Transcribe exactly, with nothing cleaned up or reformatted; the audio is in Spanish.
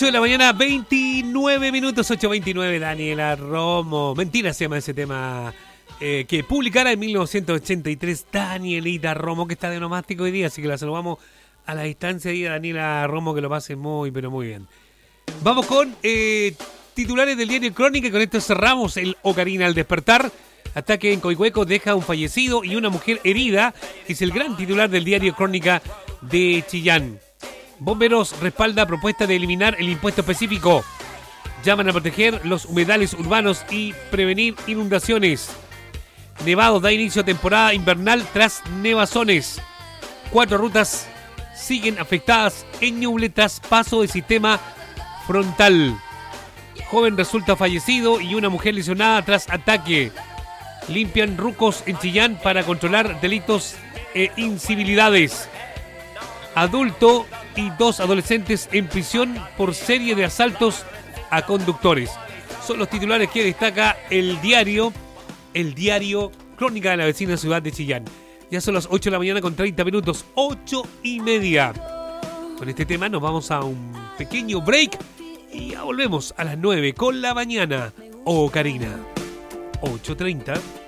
ocho de la mañana, veintinueve minutos, ocho veintinueve, Daniela Romo. Mentira se llama ese tema eh, que publicara en mil novecientos ochenta y tres Danielita Romo, que está de onomástico hoy día, así que la saludamos a la distancia y a Daniela Romo, que lo pase muy, pero muy bien. Vamos con eh, titulares del diario Crónica y con esto cerramos el Ocarina al despertar. Ataque en Coihueco deja un fallecido y una mujer herida. Es el gran titular del diario Crónica de Chillán. Bomberos respalda propuesta de eliminar el impuesto específico. Llaman a proteger los humedales urbanos y prevenir inundaciones. Nevados da inicio a temporada invernal tras nevazones. Cuatro rutas siguen afectadas en Ñuble tras paso de sistema frontal. Joven resulta fallecido y una mujer lesionada tras ataque. Limpian rucos en Chillán para controlar delitos e incivilidades. Adulto y dos adolescentes en prisión por serie de asaltos a conductores. Son los titulares que destaca el diario, el diario Crónica de la vecina ciudad de Chillán. Ya son las ocho de la mañana con treinta minutos, ocho y media. Con este tema nos vamos a un pequeño break y ya volvemos a las nueve con la mañana. Ocarina, ocho treinta.